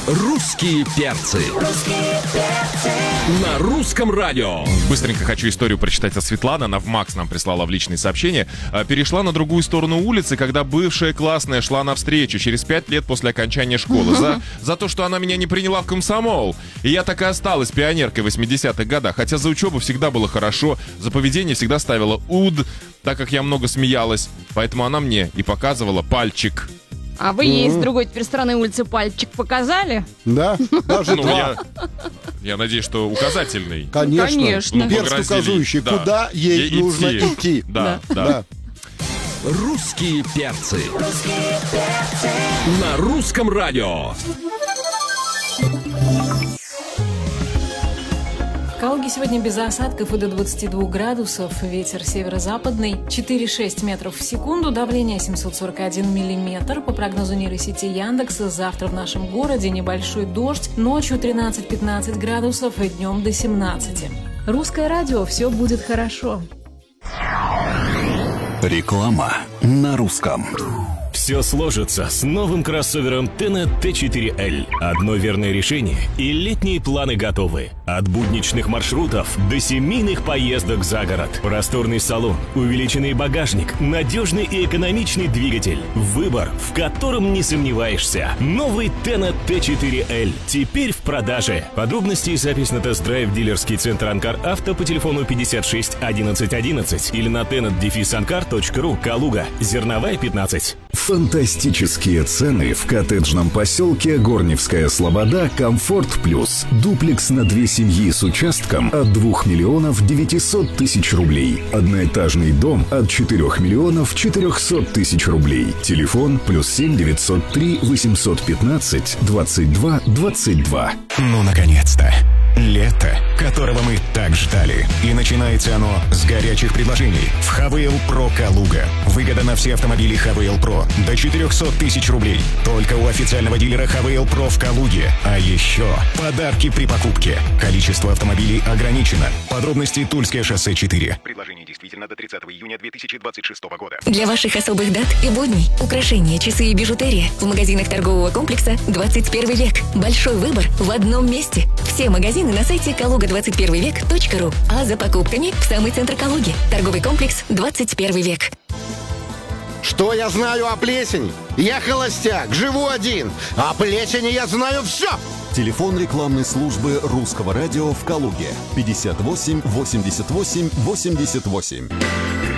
Русские перцы. На русском радио. Быстренько хочу историю прочитать от Светланы. Она в Макс нам прислала в личные сообщения. Перешла на другую сторону улицы, когда бывшая классная шла навстречу через 5 лет после окончания школы. За то, что она меня не приняла в комсомол. И я так и осталась пионеркой в 80-х годах. Хотя за учебу всегда было хорошо. За поведение всегда ставила уд, так как я много смеялась. Поэтому она мне и показывала пальчик. А вы ей с другой теперь стороны улицы пальчик показали? Да, даже два. Я надеюсь, что указательный. Конечно. Перст указывающий, куда ей нужно идти. Да. Русские перцы. На русском радио. В Калуге сегодня без осадков и до 22 градусов. Ветер северо-западный 4,6 метров в секунду. Давление 741 миллиметр. По прогнозу нейросети Яндекса, завтра в нашем городе небольшой дождь. Ночью 13-15 градусов и днем до 17. Русское радио. Все будет хорошо. Реклама на русском. Все сложится с новым кроссовером Tennet T4L. Одно верное решение, и летние планы готовы. От будничных маршрутов до семейных поездок за город. Просторный салон, увеличенный багажник, надежный и экономичный двигатель. Выбор, в котором не сомневаешься. Новый Tennet T4L. Теперь в продаже. Подробности и запись на тест-драйв дилерский центр Анкар Авто по телефону 56 11 11 или на tenet-ankar.ru. Калуга. Зерновая 15. Фантастические цены в коттеджном поселке Горневская Слобода «Комфорт Плюс». Дуплекс на 2 семьи с участком от 2 миллионов 900 тысяч рублей. Одноэтажный дом от 4 миллионов 400 тысяч рублей. Телефон +7 903 815 22 22. Ну, наконец-то. Лето, которого мы так ждали. И начинается оно с горячих предложений. В ХВЛ Про Калуга. Выгода на все автомобили ХВЛ Про до 400 тысяч рублей. Только у официального дилера ХВЛ Про в Калуге. А еще подарки при покупке. Количество автомобилей ограничено. Подробности Тульское шоссе 4. Предложение действительно до 30 июня 2026 года. Для ваших особых дат и будней украшения, часы и бижутерия в магазинах торгового комплекса 21 век. Большой выбор в одном месте. Все магазины на сайте kaluga21vek.ru. А за покупками в самый центр Калуги. Торговый комплекс 21 век. Что я знаю о плесени? Я холостяк, живу один. О плесени я знаю все. Телефон рекламной службы русского радио в Калуге 58 88 88.